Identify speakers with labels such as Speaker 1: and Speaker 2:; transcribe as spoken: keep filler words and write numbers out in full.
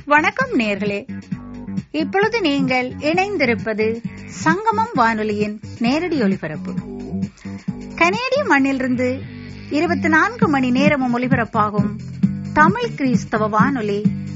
Speaker 1: வணக்கம் நேர்களே. இப்பொழுது நீங்கள் இணைந்திருப்பது சங்கமம் வானொலியின் நேரடி ஒலிபரப்பு. கனேடிய மண்ணிலிருந்து இருபத்தி நான்கு மணி நேரமும் ஒலிபரப்பாகும் தமிழ் கிறிஸ்தவ வானொலி